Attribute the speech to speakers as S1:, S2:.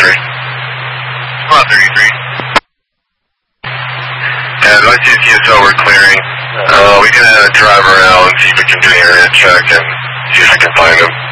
S1: 33.
S2: Squad 33.
S1: And I see TSO we're clearing. We can drive around, see if we can do an area check and see if we can find him.